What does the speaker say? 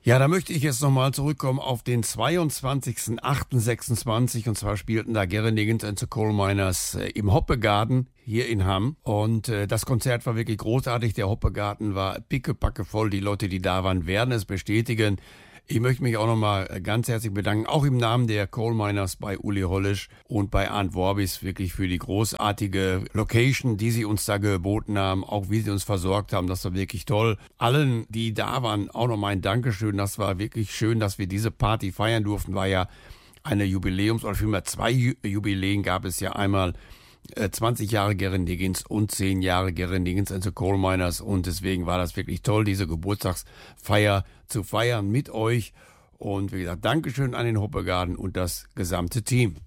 Ja, da möchte ich jetzt nochmal zurückkommen auf den 22.08.26. Und zwar spielten da Gary Niggins and the Coal Miners im Hoppegarten hier in Hamm. Und das Konzert war wirklich großartig. Der Hoppegarten war pickepacke voll. Die Leute, die da waren, werden es bestätigen. Ich möchte mich auch nochmal ganz herzlich bedanken, auch im Namen der Coal Miners bei Uli Hollisch und bei Arndt Worbis wirklich für die großartige Location, die sie uns da geboten haben, auch wie sie uns versorgt haben, das war wirklich toll. Allen, die da waren, auch nochmal ein Dankeschön, das war wirklich schön, dass wir diese Party feiern durften, war ja eine oder vielmehr zwei Jubiläen gab es ja einmal 20 Jahre Gary Niggins und 10 Jahre Gary Niggins and the Coal Miners und deswegen war das wirklich toll, diese Geburtstagsfeier zu feiern mit euch und wie gesagt, Dankeschön an den Hoppegarten und das gesamte Team.